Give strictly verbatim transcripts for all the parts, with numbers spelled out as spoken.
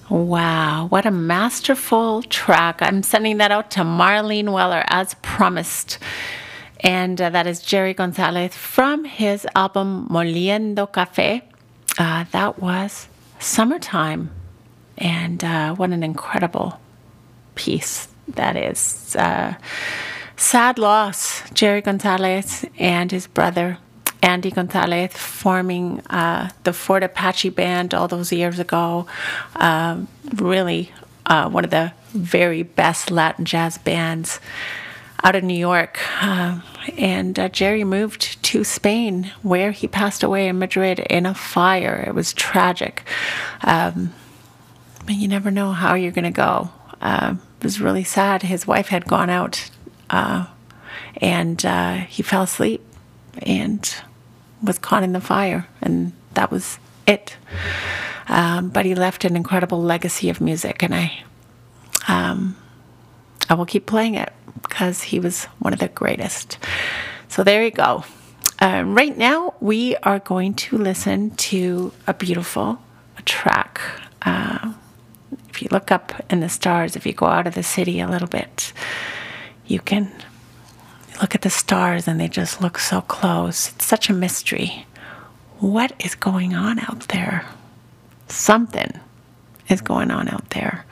Wow, what a masterful track. I'm sending that out to Marlene Weller as promised. And uh, that is Jerry Gonzalez from his album Moliendo Café. Uh, that was Summertime. And uh, what an incredible piece that is. Uh, sad loss, Jerry Gonzalez and his brother Andy Gonzalez forming uh, the Fort Apache Band all those years ago. Um, really uh, one of the very best Latin jazz bands out of New York. Uh, and uh, Jerry moved to Spain, where he passed away in Madrid in a fire. It was tragic. Um, but you never know how you're going to go. Uh, it was really sad. His wife had gone out uh, and uh, he fell asleep and was caught in the fire, and that was it. Um, but he left an incredible legacy of music, and I, um, I will keep playing it because he was one of the greatest. So there you go. Uh, right now, we are going to listen to a beautiful track. Uh, if you look up in the stars, if you go out of the city a little bit, you can look at the stars and they just look so close. It's such a mystery. What is going on out there? Something is going on out there.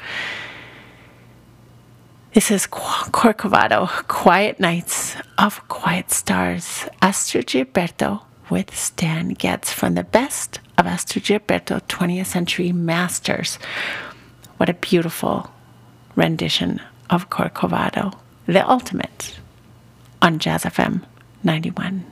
This is Corcovado, Quiet Nights of Quiet Stars. Astrud Gilberto with Stan Getz from the best of Astrud Gilberto twentieth Century Masters. What a beautiful rendition of Corcovado, the ultimate, on Jazz F M ninety-one.